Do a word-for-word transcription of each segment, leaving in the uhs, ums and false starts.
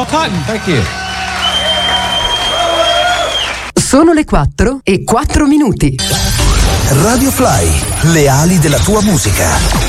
Cotton. Thank you. Sono le quattro e quattro minuti. Radio Fly, le ali della tua musica.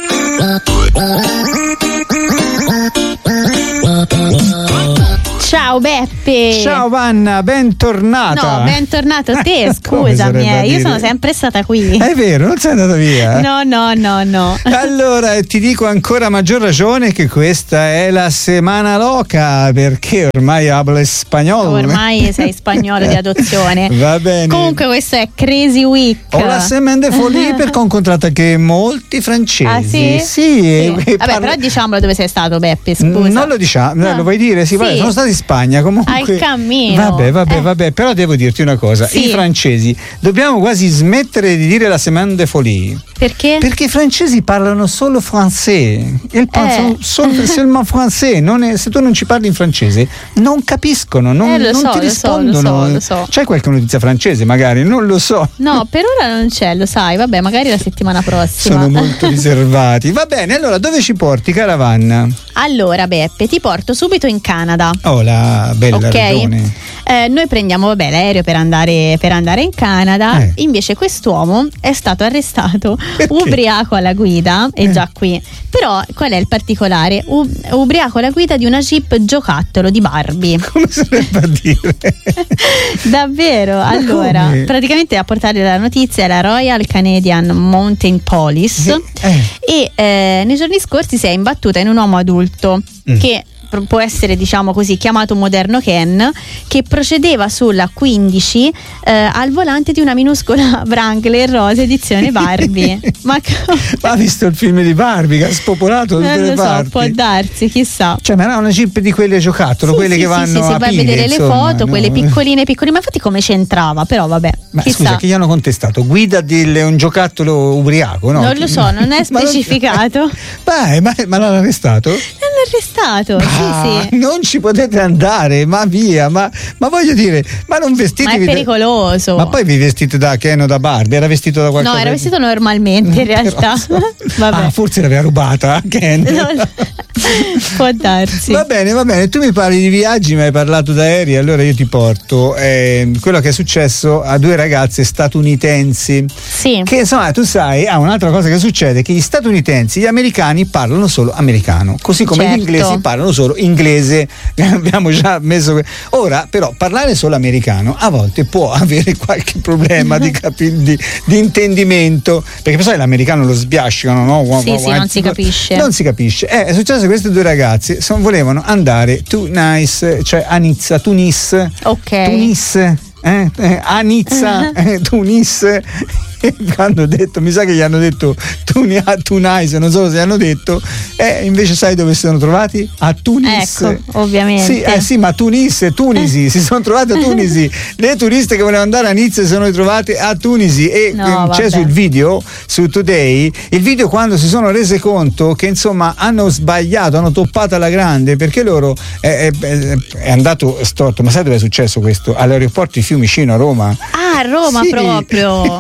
Ciao Beppe. Ciao Vanna, bentornata. No, bentornato te, scusami, eh, io sono sempre stata qui. È vero, non sei andata via. No, no, no, no. Allora ti dico ancora a maggior ragione che questa è la Semana Loca, perché ormai hablo spagnolo. Ormai sei spagnolo di adozione. Va bene. Comunque questo è Crazy Week. Ho la Semaine de Folie perché ho incontrato anche molti francesi. Ah sì? Sì, sì. E, e Vabbè, parlo... però diciamolo dove sei stato, Beppe, scusa. Non lo diciamo, no. Lo vuoi dire? Sì, sì. Vabbè, sono stato in Spagna comunque. Al cammino. Vabbè, vabbè, eh. vabbè, però devo dirti una cosa, sì. I francesi dobbiamo quasi smettere di dire la Semaine de Folie. Perché? Perché i francesi parlano solo français. Il Eh. solo seulement français. Non è, se tu non ci parli in francese, non capiscono, non, Eh, lo non so, ti lo rispondono. so, lo so, lo so. C'è qualche notizia francese, magari? Non lo so. No, per ora non c'è, lo sai, vabbè, magari la settimana prossima. Sono molto riservati. Va bene, allora dove ci porti, Caravanna? Allora, Beppe, ti porto subito in Canada. Oh, la bella Ok. regione. Eh, noi prendiamo vabbè, l'aereo per andare, per andare in Canada. Eh. Invece quest'uomo è stato arrestato Perché? ubriaco alla guida. È Eh. già qui. Però qual è il particolare? U- ubriaco alla guida di una Jeep giocattolo di Barbie. Come sarebbe a dire? Davvero? Allora, come? praticamente a portare la notizia è la Royal Canadian Mountain Police. Eh. E eh, nei giorni scorsi si è imbattuta in un uomo adulto Mm. che pr- può essere, diciamo così, chiamato moderno Ken, che procedeva sulla quindici eh, al volante di una minuscola Wrangler rosa edizione Barbie. Ma co- Ma ha visto il film di Barbie che ha spopolato tutte non le lo so, parti? può darsi, chissà. Cioè, ma era una jeep di quelle giocattolo, Sì, quelle sì, che sì, vanno sì, a si va a pile, vedere le insomma, foto, no? quelle piccoline piccoline, ma infatti come c'entrava, però vabbè, Ma chissà. scusa, che gli hanno contestato? Guida di un giocattolo ubriaco, no? Non lo so, non è Ma non- specificato. Beh, ma, ma l'hanno arrestato? L'hanno arrestato, Ah, sì, sì. non ci potete andare, ma via, ma, ma voglio dire, ma non Ma vestitevi è da- pericoloso. Ma poi vi vestite da Ken o da Barbie? Era vestito da qualcosa? No, era vestito normalmente in realtà. Ah, forse l'aveva rubata Ken. Non- Può darsi. Va bene, va bene, tu mi parli di viaggi, mi hai parlato d'aerei, allora io ti porto eh, quello che è successo a due ragazze statunitensi. Sì. Che insomma, tu sai, ah, un'altra cosa che succede è che gli statunitensi, gli americani parlano solo americano, così come Certo. gli inglesi parlano solo inglese. Abbiamo già messo. que- Ora, però, parlare solo americano a volte può avere qualche problema di, capi- di, di intendimento, perché sai, l'americano lo sbiascicano, no? Sì, sì, non si capisce. Non si capisce. Eh, è successo che queste due ragazze son- volevano andare to Nice, cioè a Nizza, Tunis. Ok. Tunis, eh, eh, a Nizza, eh, Tunis. E hanno detto, mi sa che gli hanno detto Tuni, a Tunais, non so se gli hanno detto, e invece sai dove si sono trovati? A Tunis. Ecco, ovviamente. Sì, eh sì, ma Tunis e Tunisi, si sono trovati a Tunisi. Le turiste che volevano andare a Nizza si sono ritrovate a Tunisi e No, ehm, c'è vabbè. sul video, su Today, il video quando si sono rese conto che insomma hanno sbagliato, hanno toppato alla grande, perché loro è, è, è andato storto. Ma sai dove è successo questo? All'aeroporto di Fiumicino a Roma. Ah, a Roma Sì. proprio.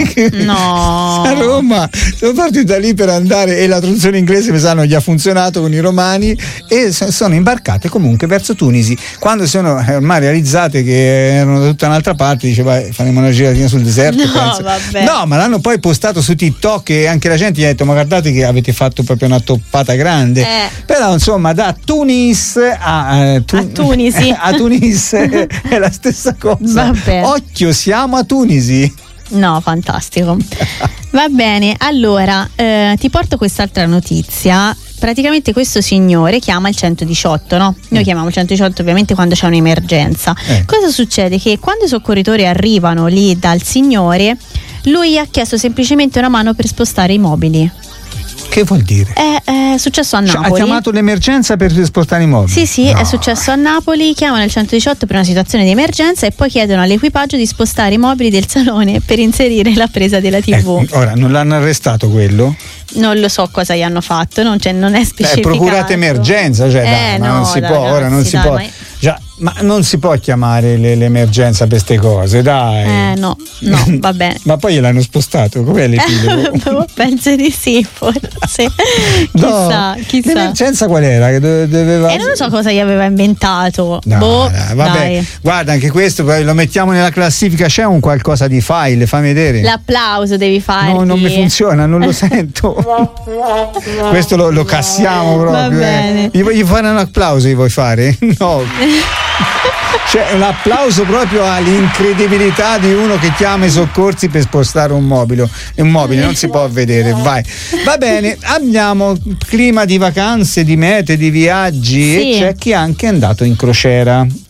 No. A Roma sono partiti da lì per andare e la traduzione inglese mi sa non gli ha funzionato con i romani e so- sono imbarcate comunque verso Tunisi. Quando si sono eh, ormai realizzate che erano da tutta un'altra parte, diceva faremo una giratina sul deserto. No, penso. vabbè. No, ma l'hanno poi postato su TikTok e anche la gente gli ha detto ma guardate che avete fatto proprio una toppata grande. Eh. Però insomma da Tunis a, eh, Tu- A Tunisi. a Tunis è è la stessa cosa. Vabbè. Occhio, siamo a Tunisi. No, fantastico. Va bene, allora eh, ti porto quest'altra notizia. Praticamente questo signore chiama il centodiciotto, no? Noi chiamiamo il centodiciotto ovviamente quando c'è un'emergenza. Eh. Cosa succede? Che quando i soccorritori arrivano lì dal signore, lui ha chiesto semplicemente una mano per spostare i mobili. Che vuol dire? È, è successo a Cioè, Napoli. ha chiamato l'emergenza per spostare i mobili? Sì, sì, No. è successo a Napoli, chiamano il centodiciotto per una situazione di emergenza e poi chiedono all'equipaggio di spostare i mobili del salone per inserire la presa della tivù. Eh, ora, non l'hanno arrestato quello? Non lo so cosa gli hanno fatto, non, c'è, non è Beh, specificato. procurate emergenza, cioè, Eh, dai, ma no, non si dai, può, ora non ragazzi, si dai, può. ma- Già, Ma non si può chiamare le, l'emergenza per queste cose, dai. Eh no, no, va bene. Ma poi gliel'hanno spostato, com'è l'epilogo? Penso di sì, forse. Chissà, No, chissà. l'emergenza qual era? Che doveva... E non so cosa gli aveva inventato. No, boh, dai, vabbè. dai. Guarda, anche questo poi lo mettiamo nella classifica. C'è un qualcosa di file, fammi vedere. L'applauso devi fare. No, non mi funziona, non lo sento. Questo lo, lo cassiamo proprio. Va bene. Eh. Gli voglio fare un applauso, gli vuoi fare? No. C'è un applauso proprio all'incredibilità di uno che chiama i soccorsi per spostare un mobile. Un mobile non si può vedere, vai. Va bene, abbiamo clima di vacanze, di mete, di viaggi Sì. e c'è chi è anche andato in crociera.